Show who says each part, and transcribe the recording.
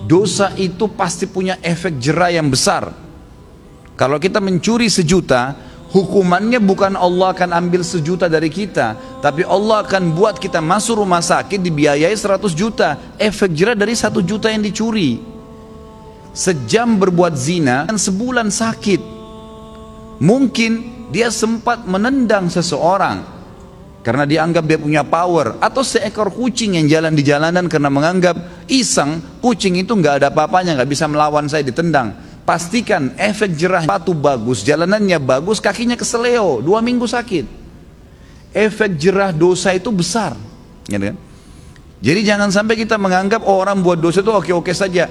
Speaker 1: dosa itu pasti punya efek jera yang besar. Kalau kita mencuri 1 juta, hukumannya bukan Allah akan ambil 1 juta dari kita, tapi Allah akan buat kita masuk rumah sakit dibiayai 100 juta. Efek jera dari 1 juta yang dicuri. Sejam berbuat zina, sebulan sakit. Mungkin dia sempat menendang seseorang karena dianggap dia punya power, atau seekor kucing yang jalan di jalanan karena menganggap iseng, kucing itu nggak ada apa-apanya, nggak bisa melawan saya, ditendang. Pastikan efek jerah, batu bagus, jalanannya bagus, kakinya keseleo, 2 minggu sakit. Efek jerah dosa itu besar, gitu kan? Jadi jangan sampai kita menganggap orang buat dosa itu oke-oke saja.